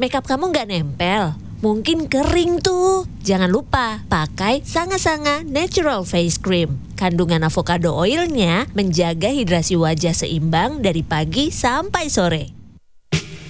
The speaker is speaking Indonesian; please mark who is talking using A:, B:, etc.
A: makeup kamu nggak nempel? Mungkin kering tuh. Jangan lupa pakai Sanga Sanga Natural Face Cream. Kandungan avocado oilnya menjaga hidrasi wajah seimbang dari pagi sampai sore.